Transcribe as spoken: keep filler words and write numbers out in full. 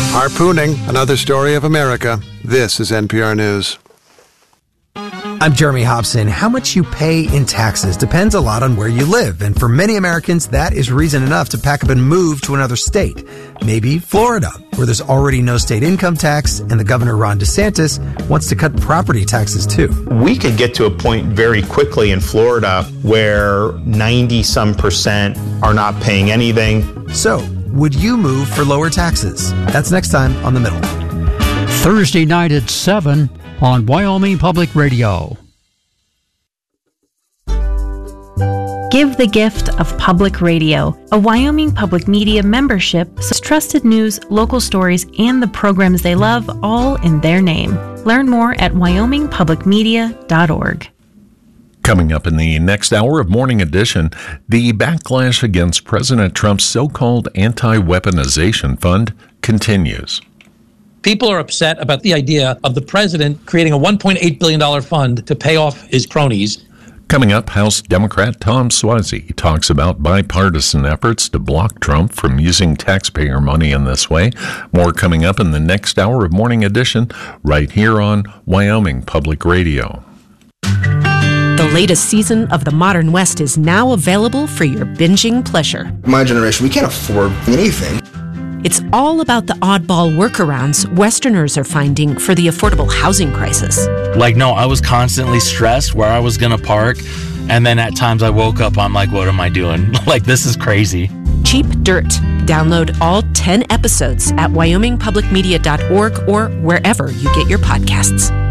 Harpooning, another story of America. This is N P R News. I'm Jeremy Hobson. How much you pay in taxes depends a lot on where you live. And for many Americans, that is reason enough to pack up and move to another state. Maybe Florida, where there's already no state income tax, and the governor, Ron DeSantis, wants to cut property taxes too. We could get to a point very quickly in Florida where ninety some percent are not paying anything. So, would you move for lower taxes? That's next time on The Middle. Thursday night at seven on Wyoming Public Radio. Give the gift of public radio. A Wyoming Public Media membership serves trusted news, local stories, and the programs they love, all in their name. Learn more at wyoming public media dot org. Coming up in the next hour of Morning Edition, the backlash against President Trump's so-called anti-weaponization fund continues. People are upset about the idea of the president creating a one point eight billion dollars fund to pay off his cronies. Coming up, House Democrat Tom Suozzi talks about bipartisan efforts to block Trump from using taxpayer money in this way. More coming up in the next hour of Morning Edition, right here on Wyoming Public Radio. The latest season of The Modern West is now available for your binging pleasure. My generation, we can't afford anything. It's all about the oddball workarounds Westerners are finding for the affordable housing crisis. Like, no, I was constantly stressed where I was going to park. And then at times I woke up, I'm like, what am I doing? Like, this is crazy. Cheap Dirt. Download all ten episodes at wyoming public media dot org or wherever you get your podcasts.